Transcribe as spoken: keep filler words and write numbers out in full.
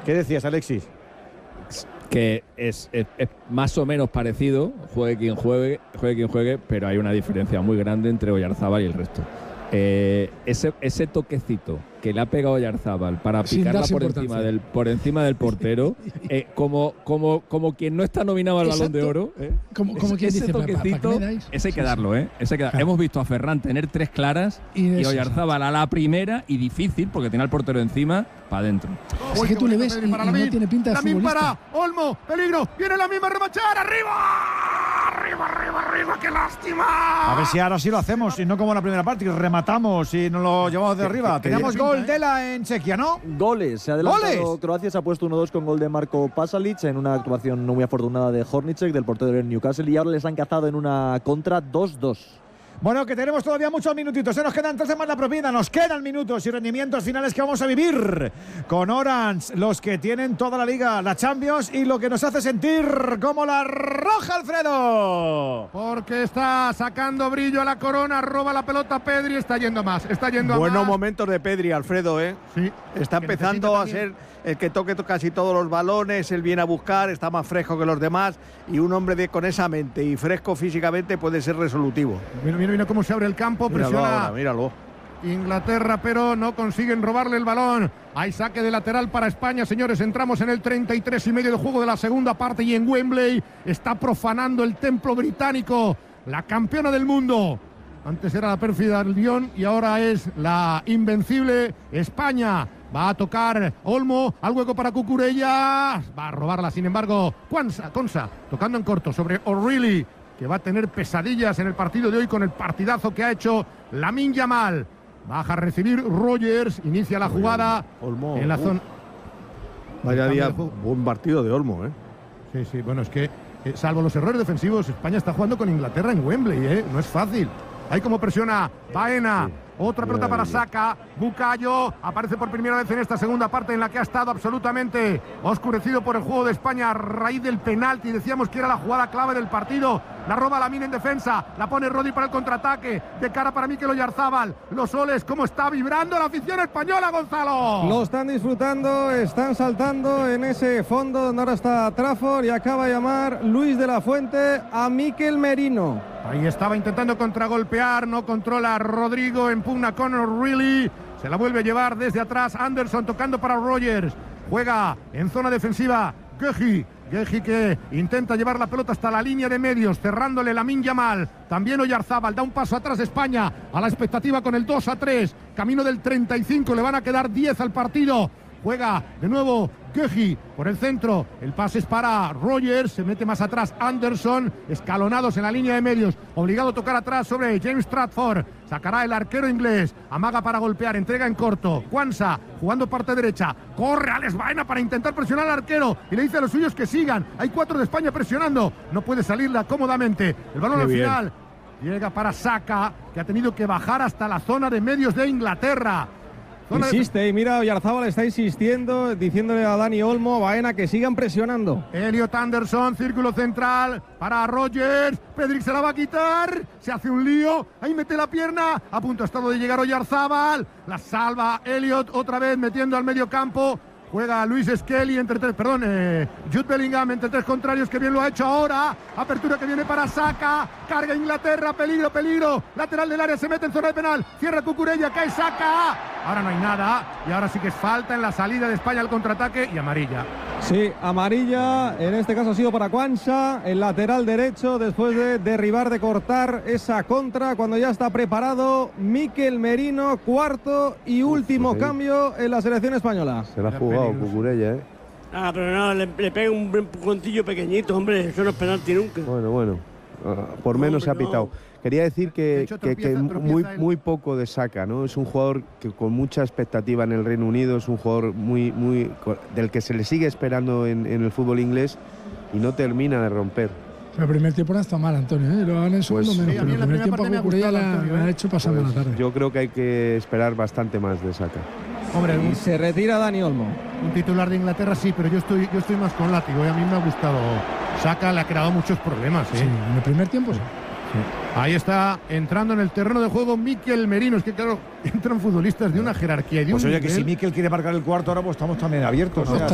¿Qué decías, Alexis? Que es, es, es más o menos parecido, juegue quien juegue, juegue quien juegue, pero hay una diferencia muy grande entre Oyarzábal y el resto. Eh, ese, ese toquecito que le ha pegado Oyarzábal para picarla por encima del por encima del portero, eh, como, como, como quien no está nominado al Balón de Oro, ¿eh? como, como quien ese dice, toquecito, ¿para, para ese hay que darlo, ¿eh? Ese hay que dar. Hemos visto a Ferran tener tres claras y, y Oyarzábal a la primera, y difícil porque tiene al portero encima, para adentro. Es que tú le ves y, y no tiene pinta de Lamine futbolista. para Olmo, peligro, viene la misma a remachar, arriba, arriba, arriba, arriba, qué lástima. A ver si ahora sí lo hacemos, y no como en la primera parte, que rematamos y nos lo llevamos de arriba. Tenemos gol de la en Chequia, ¿no? Goles, se ha adelantado ¿Goles? Croacia, se ha puesto uno dos con gol de Marco Pasalic en una actuación no muy afortunada de Hornicek, del portero del Newcastle, y ahora les han cazado en una contra dos dos. Bueno, que tenemos todavía muchos minutitos. Se nos quedan entonces más la propiedad. Nos quedan minutos y rendimientos finales que vamos a vivir con Orange, los que tienen toda la liga, la Champions, y lo que nos hace sentir como la roja, Alfredo. Porque está sacando brillo a la corona, roba la pelota Pedri, está yendo más, está yendo Buenos más. momentos de Pedri, Alfredo, ¿eh? Sí. Está Que empezando a necesita ser el que toque casi todos los balones, él viene a buscar, está más fresco que los demás, y un hombre de, con esa mente y fresco físicamente puede ser resolutivo. Mira, mira, mira cómo se abre el campo, Míralo presiona ahora, míralo. Inglaterra, pero no consiguen robarle el balón. Hay saque de lateral para España, señores. Entramos en el treinta y tres y medio de juego de la segunda parte, y en Wembley está profanando el templo británico la campeona del mundo. Antes era la pérfida Lyon y ahora es la invencible España. Va a tocar Olmo, al hueco para Cucurella. Va a robarla, sin embargo, Consa, Consa, tocando en corto sobre O'Reilly, que va a tener pesadillas en el partido de hoy con el partidazo que ha hecho Lamine Yamal. Baja a recibir Rogers, inicia la jugada Olmo, en la zona. Vaya día, buen partido de Olmo, ¿eh? Sí, sí, bueno, es que eh, salvo los errores defensivos, España está jugando con Inglaterra en Wembley, ¿eh? No es fácil. Ahí como presiona Baena. Sí. Otra pelota para Saka, Bucayo, aparece por primera vez en esta segunda parte en la que ha estado absolutamente oscurecido por el juego de España a raíz del penalti. Decíamos que era la jugada clave del partido. La roba Lamine en defensa, la pone Rodri para el contraataque, de cara para Mikel Oyarzábal. Los soles, cómo está vibrando la afición española, Gonzalo. Lo están disfrutando, están saltando en ese fondo donde ahora está Trafford, y acaba de llamar Luis de la Fuente a Mikel Merino. Ahí estaba intentando contragolpear, no controla Rodrigo, impugna con O'Reilly, se la vuelve a llevar desde atrás Anderson, tocando para Rogers, juega en zona defensiva Guehi, Guehi que intenta llevar la pelota hasta la línea de medios, cerrándole Lamine Yamal, también Oyarzábal, da un paso atrás España, a la expectativa con el dos a tres, camino del treinta y cinco, le van a quedar diez al partido. Juega de nuevo Guehi por el centro, el pase es para Rogers, se mete más atrás Anderson, escalonados en la línea de medios, obligado a tocar atrás sobre James Trafford, sacará el arquero inglés, amaga para golpear, entrega en corto, Quansah jugando parte derecha, corre Alex Baena para intentar presionar al arquero y le dice a los suyos que sigan, hay cuatro de España presionando, no puede salirla cómodamente, el balón al final llega para Saka, que ha tenido que bajar hasta la zona de medios de Inglaterra. Insiste, y mira, Oyarzábal está insistiendo, diciéndole a Dani Olmo, Baena, que sigan presionando. Elliot Anderson, círculo central para Rogers, Pedri se la va a quitar, se hace un lío, ahí mete la pierna, a punto ha estado de llegar Oyarzábal, la salva Elliot otra vez metiendo al medio campo. Juega Luis Skelly entre tres, perdón, eh, Jude Bellingham entre tres contrarios, que bien lo ha hecho ahora. Apertura que viene para Saka, carga Inglaterra, peligro, peligro. Lateral del área, se mete en zona de penal, cierra Cucurella, cae Saka. Ahora no hay nada y ahora sí que es falta en la salida de España al contraataque y amarilla. Sí, amarilla, en este caso ha sido para Quansah, el lateral derecho, después de derribar, de cortar esa contra, cuando ya está preparado Mikel Merino, cuarto y último Uf, sí. cambio en la selección española. Se la ha jugado Cucurella, ¿eh? Ah, pero no, le, le pega un empujoncillo pequeñito, hombre, eso no es penalti nunca. Bueno, bueno, uh, por menos no, se ha pitado. No. Quería decir que, hecho, que, tropieza, que muy, muy poco de Saka, ¿no? Es un jugador que con mucha expectativa en el Reino Unido, es un jugador muy, muy del que se le sigue esperando en, en el fútbol inglés y no termina de romper. El primer tiempo no está mal, Antonio, ¿eh? Lo han en segundo pues, menos, sí, pero el primer tiempo a Cucurella la, la ha hecho pasando pues, la tarde. Yo creo que hay que esperar bastante más de Saka. Hombre, y se retira Dani Olmo. Un titular de Inglaterra sí, pero yo estoy, yo estoy más con látigo, y a mí me ha gustado. Saka le ha creado muchos problemas, ¿eh? Sí, en el primer tiempo sí. Ahí está entrando en el terreno de juego Mikel Merino. Es que claro, entran futbolistas de una jerarquía y de pues un oye, nivel. Que si Mikel quiere marcar el cuarto ahora, pues estamos también abiertos, ¿no?